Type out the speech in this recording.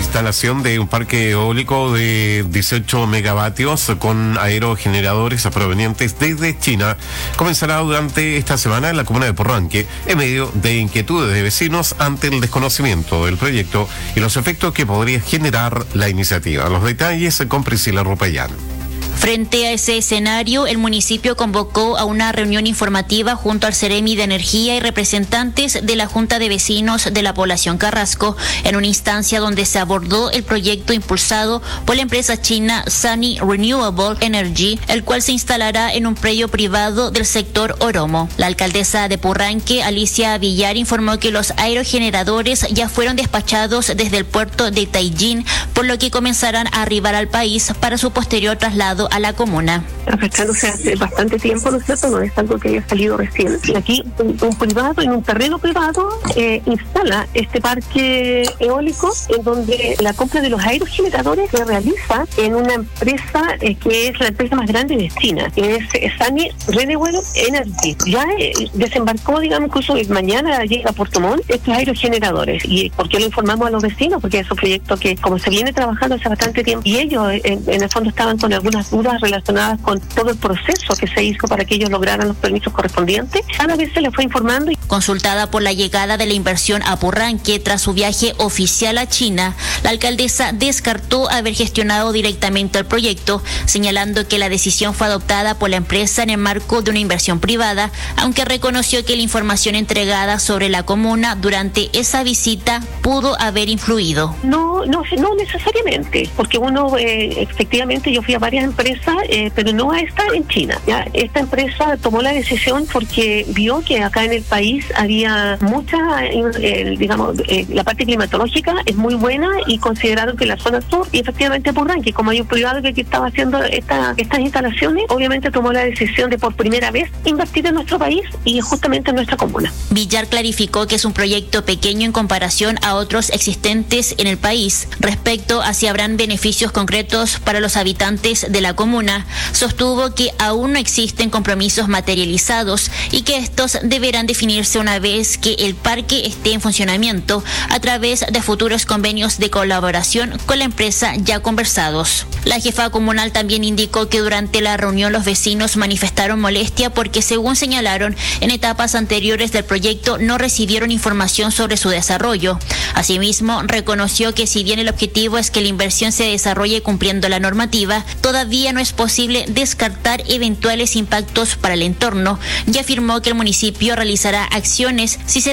instalación de un parque eólico de 18 megavatios con aerogeneradores provenientes desde China comenzará durante esta semana en la comuna de Porranque, en medio de inquietudes de vecinos ante el desconocimiento del proyecto y los efectos que podría generar la iniciativa. Los detalles con Priscila Rupayán. Frente a ese escenario, el municipio convocó a una reunión informativa junto al Ceremi de Energía y representantes de la Junta de Vecinos de la población Carrasco, en una instancia donde se abordó el proyecto impulsado por la empresa china Sunny Renewable Energy, el cual se instalará en un predio privado del sector Oromo. La alcaldesa de Porranque, Alicia Villar, informó que los aerogeneradores ya fueron despachados desde el puerto de Taiyín, por lo que comenzarán a arribar al país para su posterior traslado a la comuna. Afectándose hace bastante tiempo, ¿no es cierto? No es algo que haya salido recién. Y aquí un privado, en un terreno privado, instala este parque eólico en donde la compra de los aerogeneradores se realiza en una empresa que es la empresa más grande de China, que es Sunny Renewable Energy. Ya desembarcó, digamos, incluso mañana llega a Puerto Montt estos aerogeneradores. ¿Y por qué lo informamos a los vecinos? Porque es un proyecto que, como se viene trabajando hace bastante tiempo, y ellos en el fondo estaban con algunas dudas relacionadas con todo el proceso que se hizo para que ellos lograran los permisos correspondientes. Cada vez se les fue informando. Consultada por la llegada de la inversión a Porranque tras su viaje oficial a China, la alcaldesa descartó haber gestionado directamente el proyecto, señalando que la decisión fue adoptada por la empresa en el marco de una inversión privada, aunque reconoció que la información entregada sobre la comuna durante esa visita pudo haber influido. No necesariamente, porque efectivamente yo fui a varias empresas, pero no a esta en China. Ya, esta empresa tomó la decisión porque vio que acá en el país había mucha, la parte climatológica es muy buena y consideraron que la zona sur, y efectivamente Porranque, como hay un privado que estaba haciendo estas instalaciones, obviamente tomó la decisión de por primera vez invertir en nuestro país y justamente en nuestra comuna. Villar clarificó que es un proyecto pequeño en comparación a otros existentes en el país. Respecto a si habrán beneficios concretos para los habitantes de la comuna, sostuvo que aún no existen compromisos materializados y que estos deberán definirse una vez que el parque esté en funcionamiento a través de futuros convenios de colaboración con la empresa ya conversados. La jefa comunal también indicó que durante la reunión los vecinos manifestaron molestia porque, según señalaron, en etapas anteriores del proyecto no recibieron información sobre su desarrollo. Asimismo, reconoció que si bien el objetivo es que la inversión se desarrolle cumpliendo la normativa, todavía no es posible descartar eventuales impactos para el entorno, y afirmó que el municipio realizará acciones si se